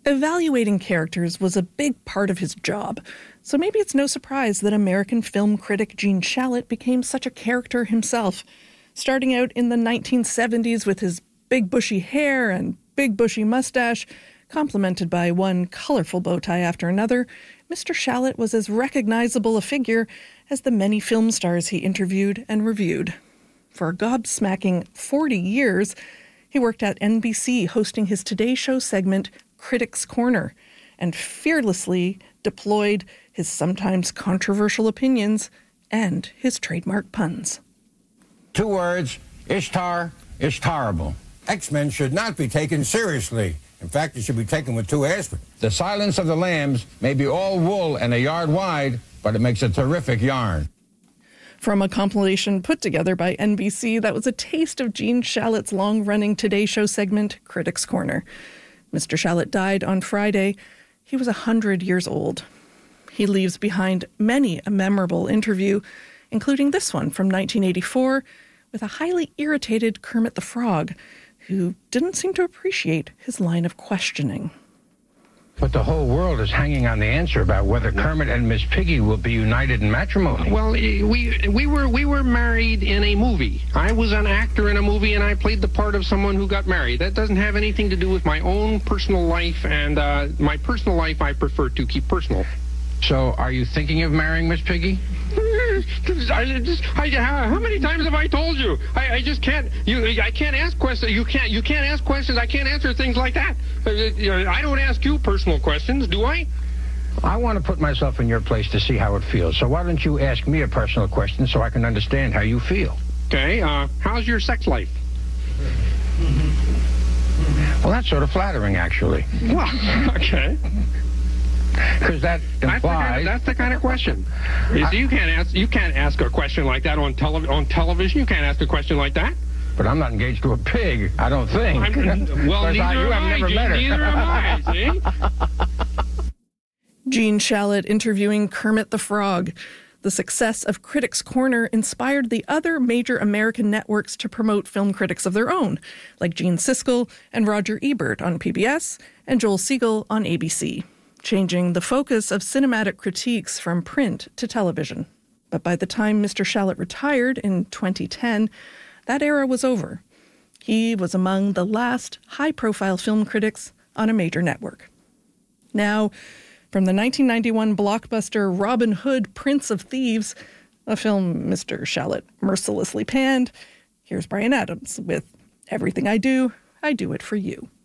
Evaluating characters was a big part of his job, so maybe it's no surprise that American film critic Gene Shalit became such a character himself. Starting out in the 1970s with his big bushy hair and big bushy mustache, complemented by one colorful bow tie after another, Mr. Shalit was as recognizable a figure as the many film stars he interviewed and reviewed. For a gobsmacking 40 years, he worked at NBC hosting his Today Show segment, Critics' Corner, and fearlessly deployed his sometimes controversial opinions and his trademark puns. 2 words, Ishtar, Ishtarable. X-Men should not be taken seriously. In fact, it should be taken with 2 aspirin. The Silence of the Lambs may be all wool and a yard wide, but it makes a terrific yarn. From a compilation put together by NBC, that was a taste of Gene Shalit's long-running Today Show segment, Critics' Corner. Mr. Shalit died on Friday. He was 100 years old. He leaves behind many a memorable interview, including this one from 1984 with a highly irritated Kermit the Frog, who didn't seem to appreciate his line of questioning. But the whole world is hanging on the answer about whether Kermit and Miss Piggy will be united in matrimony. Well, we were married in a movie. I was an actor in a movie, and I played the part of someone who got married. That doesn't have anything to do with my own personal life, and my personal life I prefer to keep personal. So, are you thinking of marrying Miss Piggy? How many times have I told you? I just can't. I can't ask questions. You can't ask questions. I can't answer things like that. I don't ask you personal questions, do I? I want to put myself in your place to see how it feels. So why don't you ask me a personal question so I can understand how you feel? Okay. How's your sex life? Well, that's sort of flattering, actually. Well, okay. Because that implies... That's the kind of question. You see, you can't ask a question like that on television. You can't ask a question like that. But I'm not engaged to a pig, I don't think. Well, neither am I, see? Gene Shalit interviewing Kermit the Frog. The success of Critics' Corner inspired the other major American networks to promote film critics of their own, like Gene Siskel and Roger Ebert on PBS and Joel Siegel on ABC, changing the focus of cinematic critiques from print to television. But by the time Mr. Shalit retired in 2010, that era was over. He was among the last high-profile film critics on a major network. Now, from the 1991 blockbuster Robin Hood, Prince of Thieves, a film Mr. Shalit mercilessly panned, here's Bryan Adams with Everything I Do It For You.